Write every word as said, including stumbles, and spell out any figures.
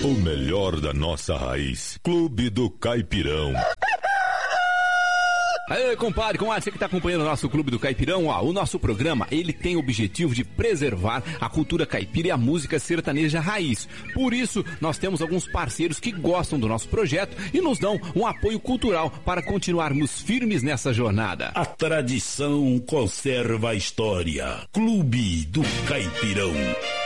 O melhor da nossa raiz. Clube do Caipirão. Aê, compadre, comadre, você que está acompanhando o nosso Clube do Caipirão, ó, o nosso programa, ele tem o objetivo de preservar a cultura caipira e a música sertaneja raiz. Por isso, nós temos alguns parceiros que gostam do nosso projeto e nos dão um apoio cultural para continuarmos firmes nessa jornada. A tradição conserva a história. Clube do Caipirão.